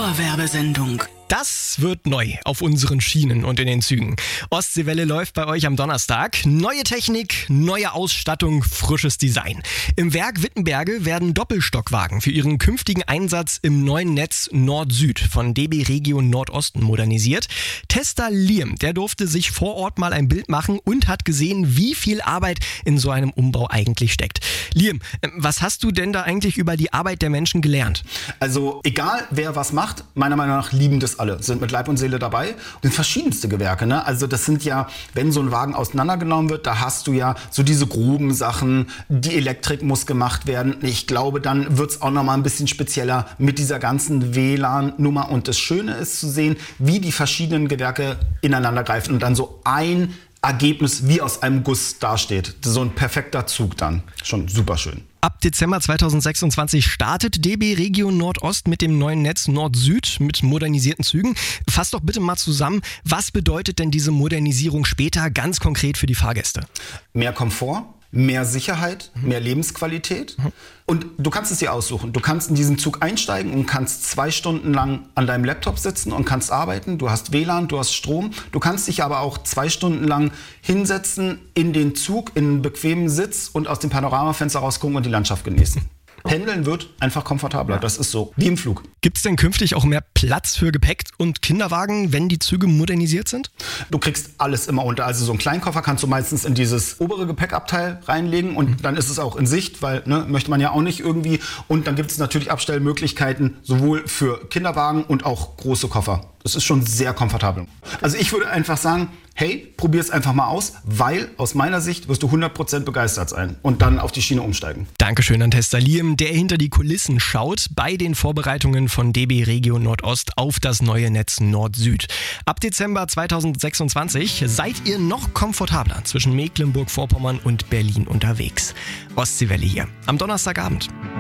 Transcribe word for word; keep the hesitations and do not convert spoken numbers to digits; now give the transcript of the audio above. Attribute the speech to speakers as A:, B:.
A: Dauerwerbesendung.
B: Das wird neu auf unseren Schienen und in den Zügen. Ostseewelle läuft bei euch am Donnerstag. Neue Technik, neue Ausstattung, frisches Design. Im Werk Wittenberge werden Doppelstockwagen für ihren künftigen Einsatz im neuen Netz Nord-Süd von D B Regio Nordosten modernisiert. Tester Liam, der durfte sich vor Ort mal ein Bild machen und hat gesehen, wie viel Arbeit in so einem Umbau eigentlich steckt. Liam, was hast du denn da eigentlich über die Arbeit der Menschen gelernt?
C: Also egal, wer was macht, meiner Meinung nach lieben das alle, sind mit Leib und Seele dabei. Und sind verschiedenste Gewerke, ne? Also das sind ja, wenn so ein Wagen auseinandergenommen wird, da hast du ja so diese groben Sachen, die Elektrik muss gemacht werden. Ich glaube, dann wird es auch nochmal ein bisschen spezieller mit dieser ganzen W L A N-Nummer. Und das Schöne ist zu sehen, wie die verschiedenen Gewerke ineinander greifen und dann so ein Ergebnis wie aus einem Guss dasteht. So ein perfekter Zug dann. Schon super schön.
B: Ab Dezember zweitausendsechsundzwanzig startet D B Regio Nordost mit dem neuen Netz Nord-Süd mit modernisierten Zügen. Fass doch bitte mal zusammen, was bedeutet denn diese Modernisierung später ganz konkret für die Fahrgäste?
C: Mehr Komfort, mehr Sicherheit, mehr Lebensqualität. Und du kannst es dir aussuchen. Du kannst in diesen Zug einsteigen und kannst zwei Stunden lang an deinem Laptop sitzen und kannst arbeiten. Du hast W L A N, du hast Strom. Du kannst dich aber auch zwei Stunden lang hinsetzen in den Zug, in einen bequemen Sitz und aus dem Panoramafenster rausgucken und die Landschaft genießen. Pendeln wird einfach komfortabler, das ist so, wie im Flug.
B: Gibt es denn künftig auch mehr Platz für Gepäck und Kinderwagen, wenn die Züge modernisiert sind?
C: Du kriegst alles immer unter. Also so einen Kleinkoffer kannst du meistens in dieses obere Gepäckabteil reinlegen und dann ist es auch in Sicht, weil ne, möchte man ja auch nicht irgendwie. Und dann gibt es natürlich Abstellmöglichkeiten sowohl für Kinderwagen und auch große Koffer. Das ist schon sehr komfortabel. Also ich würde einfach sagen, hey, probier es einfach mal aus, weil aus meiner Sicht wirst du hundert Prozent begeistert sein und dann auf die Schiene umsteigen.
B: Dankeschön an Tester Liam, der hinter die Kulissen schaut bei den Vorbereitungen von D B Regio Nordost auf das neue Netz Nord-Süd. Ab Dezember zweitausendsechsundzwanzig seid ihr noch komfortabler zwischen Mecklenburg-Vorpommern und Berlin unterwegs. Ostseewelle hier am Donnerstagabend.